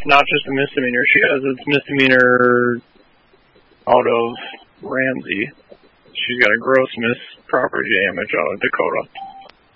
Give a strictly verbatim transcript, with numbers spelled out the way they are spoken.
it's not just a misdemeanor she has, it's misdemeanor out of Ramsey. She's got a gross miss property damage out of Dakota.